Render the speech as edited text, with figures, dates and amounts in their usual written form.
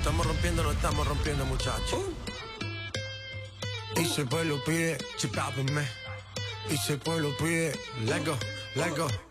no estamos rompiendo, muchachos. Y si el pueblo pide, chipápenme. Y si el pueblo pide, let go, let go.